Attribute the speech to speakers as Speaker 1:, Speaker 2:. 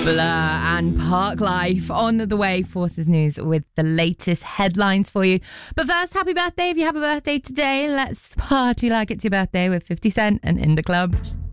Speaker 1: Blur and Park Life on the way. Forces News with the latest headlines for you. But first, happy birthday if you have a birthday today. Let's party like it's your birthday with 50 Cent and In the Club.